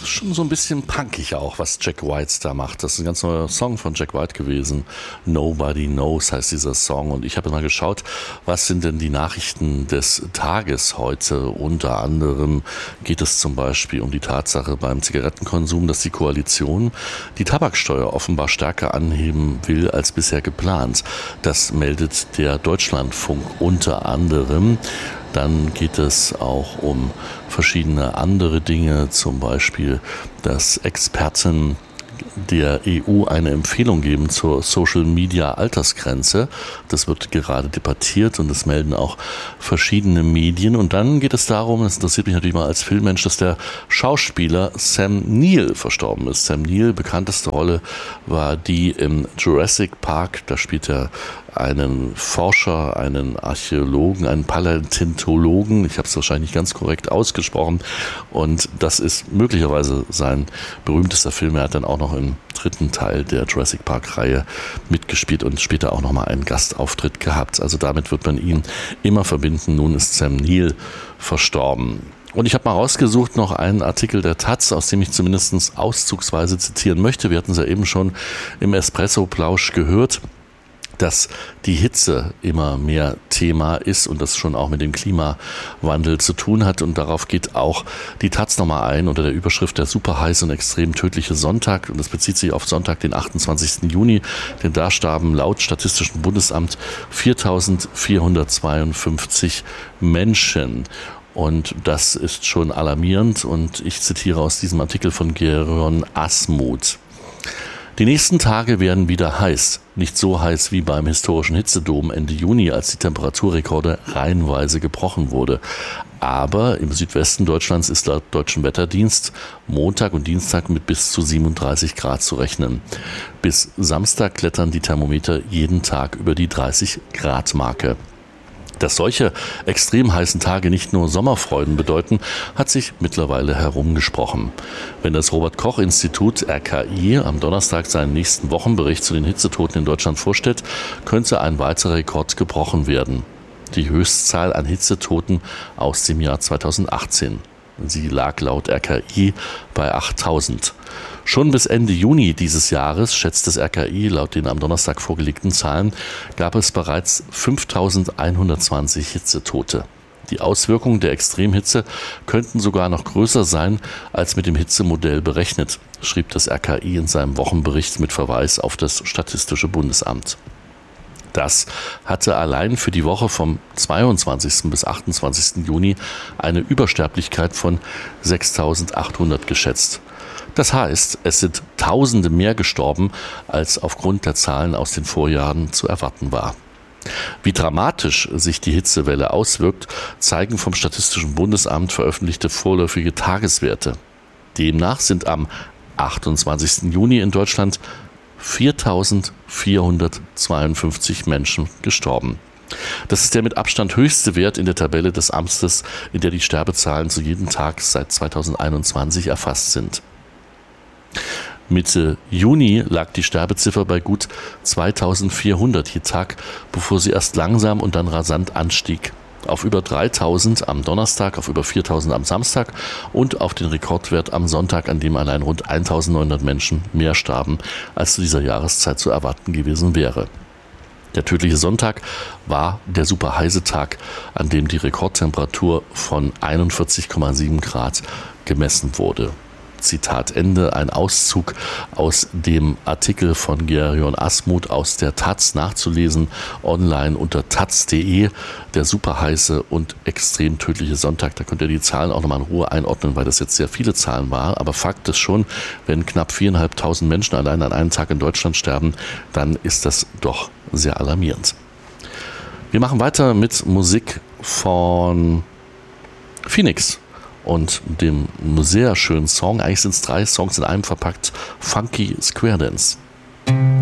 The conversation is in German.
schon so ein bisschen punkig auch, was Jack White da macht. Das ist ein ganz neuer Song von Jack White gewesen. Nobody Knows heißt dieser Song. Und ich habe mal geschaut, was sind denn die Nachrichten des Tages heute? Unter anderem geht es zum Beispiel um die Tatsache beim Zigarettenkonsum, dass die Koalition die Tabaksteuer offenbar stärker anheben will als bisher geplant. Das meldet der Deutschlandfunk unter anderem. Dann geht es auch um verschiedene andere Dinge, zum Beispiel, dass Experten der EU eine Empfehlung geben zur Social-Media-Altersgrenze. Das wird gerade debattiert und das melden auch verschiedene Medien. Und dann geht es darum, das interessiert mich natürlich mal als Filmmensch, dass der Schauspieler Sam Neill verstorben ist. Sam Neill, bekannteste Rolle war die im Jurassic Park. Da spielt er einen Forscher, einen Archäologen, einen Paläontologen. Ich habe es wahrscheinlich nicht ganz korrekt ausgesprochen. Und das ist möglicherweise sein berühmtester Film. Er hat dann auch noch im dritten Teil der Jurassic Park-Reihe mitgespielt und später auch nochmal einen Gastauftritt gehabt. Also damit wird man ihn immer verbinden. Nun ist Sam Neill verstorben. Und ich habe mal rausgesucht noch einen Artikel der Taz, aus dem ich zumindest auszugsweise zitieren möchte. Wir hatten es ja eben schon im Espresso-Plausch gehört, dass die Hitze immer mehr Thema ist und das schon auch mit dem Klimawandel zu tun hat. Und darauf geht auch die Taz nochmal ein unter der Überschrift der super heiße und extrem tödliche Sonntag. Und das bezieht sich auf Sonntag, den 28. Juni. Denn da starben laut Statistischem Bundesamt 4.452 Menschen. Und das ist schon alarmierend. Und ich zitiere aus diesem Artikel von Gereon Asmuth. Die nächsten Tage werden wieder heiß. Nicht so heiß wie beim historischen Hitzedom Ende Juni, als die Temperaturrekorde reihenweise gebrochen wurde. Aber im Südwesten Deutschlands ist laut Deutschen Wetterdienst Montag und Dienstag mit bis zu 37 Grad zu rechnen. Bis Samstag klettern die Thermometer jeden Tag über die 30-Grad-Marke. Dass solche extrem heißen Tage nicht nur Sommerfreuden bedeuten, hat sich mittlerweile herumgesprochen. Wenn das Robert-Koch-Institut RKI am Donnerstag seinen nächsten Wochenbericht zu den Hitzetoten in Deutschland vorstellt, könnte ein weiterer Rekord gebrochen werden. Die Höchstzahl an Hitzetoten aus dem Jahr 2018. Sie lag laut RKI bei 8.000. Schon bis Ende Juni dieses Jahres, schätzt das RKI laut den am Donnerstag vorgelegten Zahlen, gab es bereits 5.120 Hitzetote. Die Auswirkungen der Extremhitze könnten sogar noch größer sein als mit dem Hitzemodell berechnet, schrieb das RKI in seinem Wochenbericht mit Verweis auf das Statistische Bundesamt. Das hatte allein für die Woche vom 22. bis 28. Juni eine Übersterblichkeit von 6.800 geschätzt. Das heißt, es sind Tausende mehr gestorben, als aufgrund der Zahlen aus den Vorjahren zu erwarten war. Wie dramatisch sich die Hitzewelle auswirkt, zeigen vom Statistischen Bundesamt veröffentlichte vorläufige Tageswerte. Demnach sind am 28. Juni in Deutschland 4.452 Menschen gestorben. Das ist der mit Abstand höchste Wert in der Tabelle des Amtes, in der die Sterbezahlen zu jedem Tag seit 2021 erfasst sind. Mitte Juni lag die Sterbeziffer bei gut 2.400 je Tag, bevor sie erst langsam und dann rasant anstieg. Auf über 3.000 am Donnerstag, auf über 4.000 am Samstag und auf den Rekordwert am Sonntag, an dem allein rund 1.900 Menschen mehr starben, als zu dieser Jahreszeit zu erwarten gewesen wäre. Der tödliche Sonntag war der super heiße Tag, an dem die Rekordtemperatur von 41,7 Grad gemessen wurde. Zitat Ende, ein Auszug aus dem Artikel von Gereon Asmuth aus der Taz, nachzulesen online unter taz.de, der superheiße und extrem tödliche Sonntag. Da könnt ihr die Zahlen auch nochmal in Ruhe einordnen, weil das jetzt sehr viele Zahlen waren. Aber Fakt ist schon, wenn knapp 4.500 Menschen allein an einem Tag in Deutschland sterben, dann ist das doch sehr alarmierend. Wir machen weiter mit Musik von Phoenix und dem sehr schönen Song, eigentlich sind es 3 Songs in einem verpackt, Funky Square Dance.